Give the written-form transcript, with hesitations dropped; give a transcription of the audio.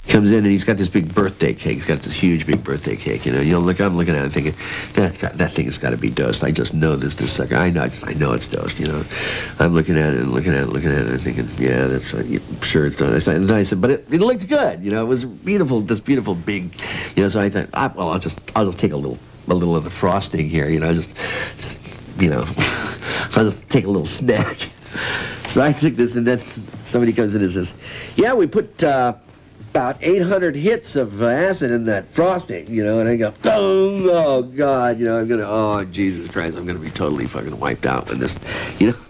Comes in and he's got this big birthday cake. He's got this huge big birthday cake. You know, I'm looking at it thinking, that thing has got to be dosed. I just know this sucker. I know it's dosed. You know, I'm looking at it and looking at it and thinking, yeah, that's sure it's done. And then I said, but it looked good. You know, it was beautiful. This beautiful big. You know, so I thought, well, I'll just take a little of the frosting here. You know, just you know, I'll just take a little snack. So I took this, and then somebody comes in and says, yeah, we put about 800 hits of acid in that frosting, you know, and I go, oh God, you know, oh, Jesus Christ, I'm going to be totally fucking wiped out with this, you know.